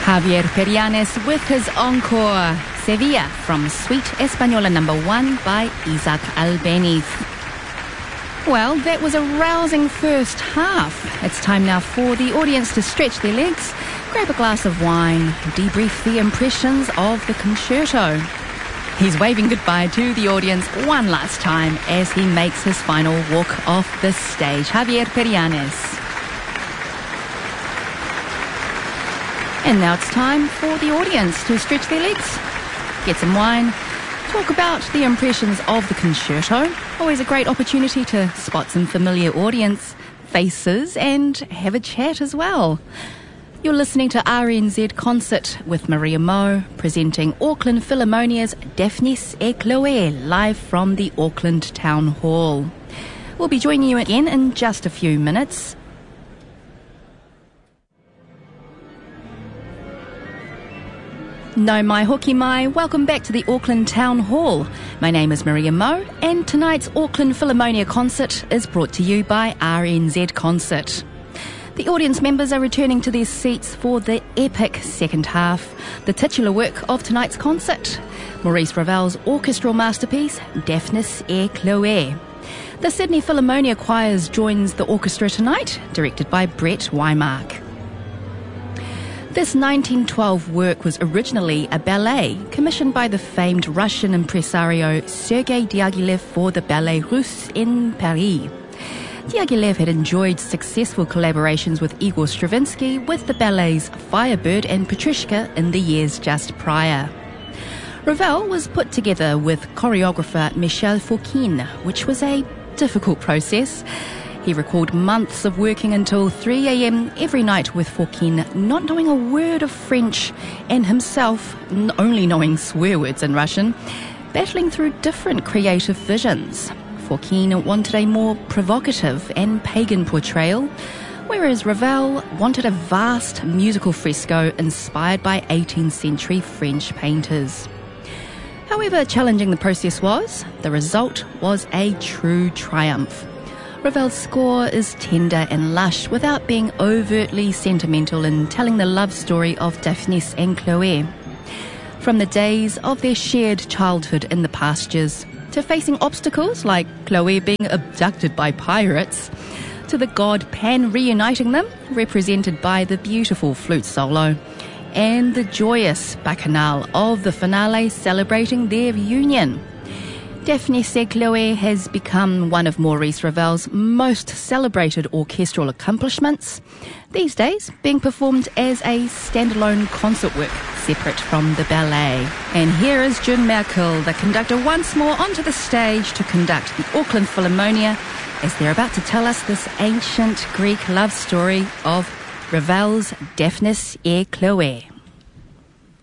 Javier Perianes with his encore, Sevilla from Suite Española No. 1 by Isaac Albéniz. Well, that was a rousing first half. It's time now for the audience to stretch their legs, grab a glass of wine, debrief the impressions of the concerto. He's waving goodbye to the audience one last time as he makes his final walk off the stage. Javier Perianes. And now it's time for the audience to stretch their legs, get some wine, talk about the impressions of the concerto. Always a great opportunity to spot some familiar audience faces and have a chat as well. You're listening to RNZ Concert with Maria Mo, presenting Auckland Philharmonia's Daphnis et Chloé live from the Auckland Town Hall. We'll be joining you again in just a few minutes. No mai hoki mai, welcome back to the Auckland Town Hall. My name is Maria Mo, and tonight's Auckland Philharmonia concert is brought to you by RNZ Concert. The audience members are returning to their seats for the epic second half, the titular work of tonight's concert, Maurice Ravel's orchestral masterpiece, Daphnis et Chloé. The Sydney Philharmonia Choirs joins the orchestra tonight, directed by Brett Weimark. This 1912 work was originally a ballet commissioned by the famed Russian impresario Sergei Diaghilev for the Ballet Russe in Paris. Diaghilev had enjoyed successful collaborations with Igor Stravinsky with the ballets Firebird and Petrushka in the years just prior. Ravel was put together with choreographer Michel Fokine, which was a difficult process. He recalled months of working until 3 a.m. every night with Fokine, not knowing a word of French, and himself only knowing swear words in Russian, battling through different creative visions. Fokine wanted a more provocative and pagan portrayal, whereas Ravel wanted a vast musical fresco inspired by 18th century French painters. However challenging the process was, the result was a true triumph. Ravel's score is tender and lush without being overtly sentimental in telling the love story of Daphnis and Chloé. From the days of their shared childhood in the pastures, to facing obstacles like Chloé being abducted by pirates, to the god Pan reuniting them, represented by the beautiful flute solo, and the joyous bacchanal of the finale celebrating their union. Daphnis et Chloé has become one of Maurice Ravel's most celebrated orchestral accomplishments, these days being performed as a standalone concert work separate from the ballet. And here is Jim Merkel, the conductor, once more onto the stage to conduct the Auckland Philharmonia as they're about to tell us this ancient Greek love story of Ravel's Daphnis et Chloé.